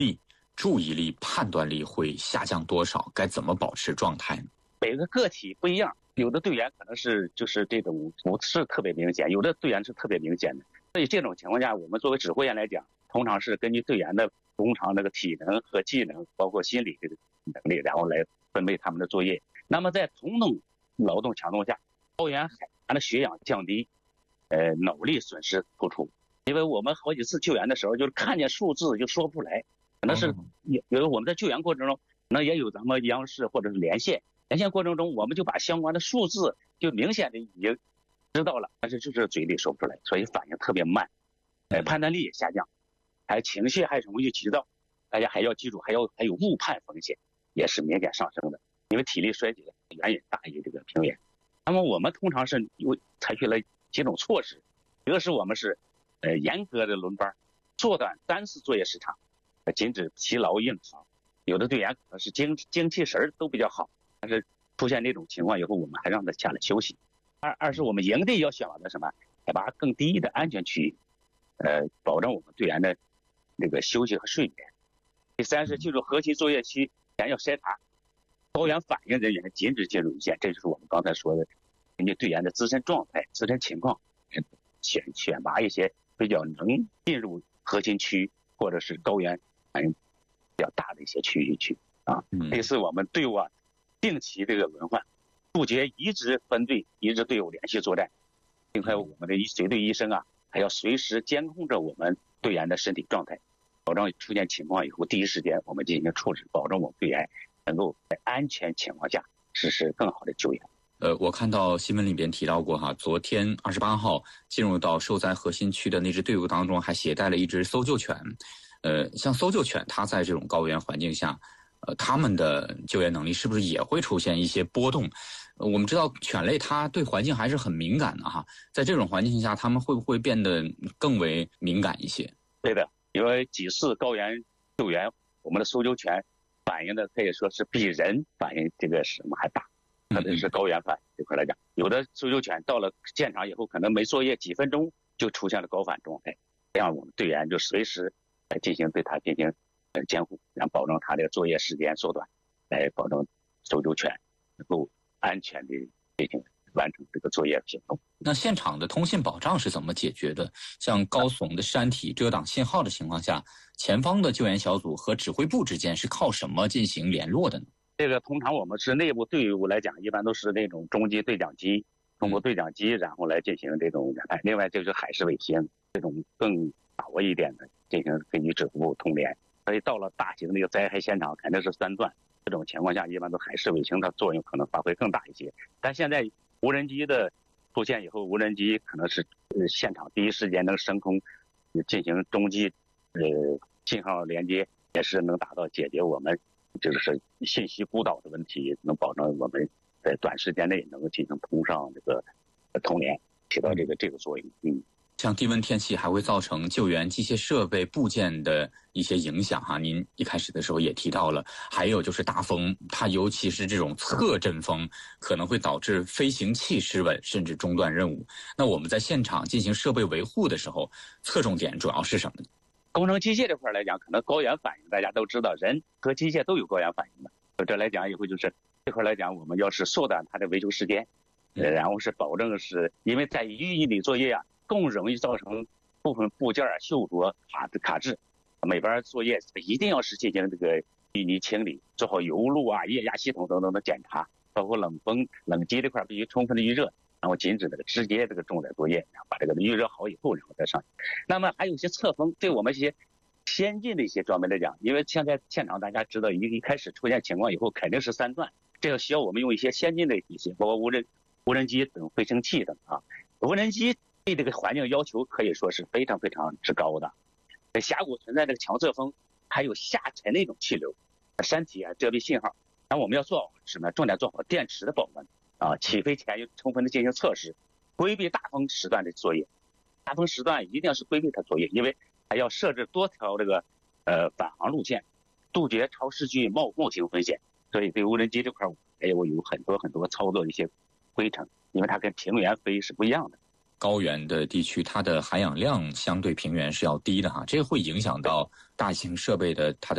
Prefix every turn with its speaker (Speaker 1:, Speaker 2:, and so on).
Speaker 1: 力、注意力、判断力会下降多少？该怎么保持状态呢？
Speaker 2: 每个个体不一样，有的队员可能是就是这种不是特别明显，有的队员是特别明显的。所以这种情况下，我们作为指挥员来讲，通常是根据队员的通常那个体能和技能，包括心理这个能力，然后来分配他们的作业。那么在同等劳动强度下，高原海拔的血氧降低，脑力损失突出。因为我们好几次救援的时候，就是看见数字就说不出来，可能是因为我们在救援过程中，可能也有咱们央视或者是连线过程中，我们就把相关的数字就明显的已经知道了，但是就是嘴里说不出来，所以反应特别慢，判断力也下降，还情绪还容易急躁。大家还要记住，还有误判风险也是明显上升的，因为体力衰竭远远大于这个平原。那么我们通常是采取了几种措施，一个是我们是严格的轮班，缩短单次作业时长，禁止疲劳硬扛。有的队员可能是精气神都比较好，但是出现这种情况以后，我们还让他下来休息。二是我们营地要选择什么海拔更低的安全区域，保证我们队员的这个休息和睡眠。第三是进入核心作业区前要筛查，高原反应人员禁止进入一线，这就是我们刚才说的，根据队员的自身状态、自身情况，选拔一些比较能进入核心区或者是高原反应比较大的一些区域去啊。类似我们队伍定期这个轮换，杜绝移植分队、移植队伍连续作战，并还有我们的随队医生还要随时监控着我们队员的身体状态，保证出现情况以后第一时间我们进行处置，保证我们队员能够在安全情况下实施更好的救援。
Speaker 1: 我看到新闻里边提到过昨天28号进入到受灾核心区的那支队伍当中，还携带了一只搜救犬。像搜救犬，它在这种高原环境下，它们的救援能力是不是也会出现一些波动？我们知道犬类它对环境还是很敏感的在这种环境下，它们会不会变得更为敏感一些？
Speaker 2: 对的，因为几次高原救援，我们的搜救犬反应的可以说是比人反应这个什么还大。特别是高原反这块来讲，有的搜救犬到了现场以后，可能没作业几分钟就出现了高反状态，这样我们队员就随时来对它进行监护，然后保证它的作业时间缩短，来保证搜救犬能够安全的进行完成这个作业行动。
Speaker 1: 那现场的通信保障是怎么解决的？像高耸的山体遮挡信号的情况下，前方的救援小组和指挥部之间是靠什么进行联络的呢？
Speaker 2: 这个通常我们是内部队伍来讲，一般都是那种中级对讲机，通过对讲机然后来进行这种联派。另外就是海事卫星这种更把握一点的进行根据指挥部通联。所以到了大型的一个灾害现场肯定是3段，这种情况下一般都海事卫星的作用可能发挥更大一些。但现在无人机的出现以后，无人机可能是现场第一时间能升空进行中继信号连接，也是能达到解决我们就是信息孤岛的问题，能保证我们在短时间内能够进行通上这个通联，起到这个作用。
Speaker 1: 像低温天气还会造成救援机械设备部件的一些影响您一开始的时候也提到了，还有就是大风，它尤其是这种侧阵风，可能会导致飞行器失稳，甚至中断任务。那我们在现场进行设备维护的时候，侧重点主要是什么呢？
Speaker 2: 工程机械这块来讲，可能高原反应大家都知道，人和机械都有高原反应的。这来讲以后就是这块来讲，我们要是缩短它的维修时间，然后是保证是因为在淤泥里作业更容易造成部分部件锈着卡滞。每班作业一定要是进行这个淤泥清理，做好油路液压系统等等的检查，包括冷风冷机这块必须充分的预热。然后禁止直接这个重载作业，然后把这个预热好以后，然后再上。那么还有一些侧风，对我们一些先进的一些装备来讲，因为现在现场大家知道一开始出现情况以后肯定是3段，这个需要我们用一些先进的一些，包括无人机等飞行器等无人机对这个环境要求可以说是非常非常之高的。峡谷存在这个强侧风，还有下沉的一种气流，山体遮蔽信号。然后我们要做好什么？重点做好电池的保温。起飞前要充分的进行测试，规避大风时段的作业。大风时段一定要是规避它作业，因为还要设置多条这个返航路线，杜绝超视距冒险风险。所以对无人机这块有很多操作的一些规程，因为它跟平原飞是不一样的。
Speaker 1: 高原的地区，它的含氧量相对平原是要低的这会影响到大型设备的它的